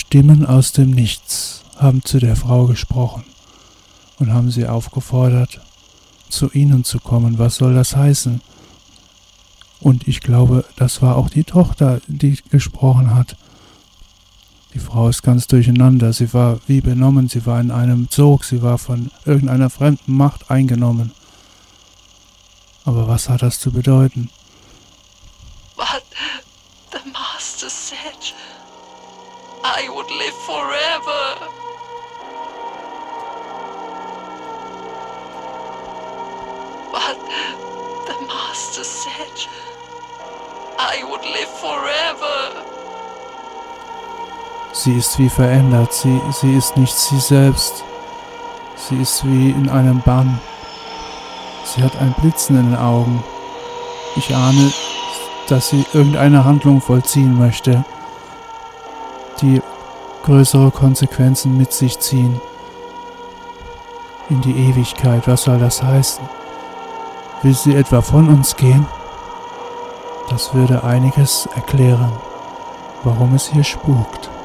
Stimmen aus dem Nichts haben zu der Frau gesprochen und haben sie aufgefordert, zu ihnen zu kommen. Was soll das heißen? Und ich glaube, das war auch die Tochter, die gesprochen hat. Die Frau ist ganz durcheinander. Sie war wie benommen, sie war in einem Sog, sie war von irgendeiner fremden Macht eingenommen. Aber was hat das zu bedeuten? But the Master said I would live forever. But the Master said I would live forever. Sie ist wie verändert, sie ist nicht sie selbst. Sie ist wie in einem Bann. Sie hat ein Blitzen in den Augen. Ich ahne, dass sie irgendeine Handlung vollziehen möchte, die größere Konsequenzen mit sich ziehen. In die Ewigkeit, was soll das heißen? Will sie etwa von uns gehen? Das würde einiges erklären, warum es hier spukt.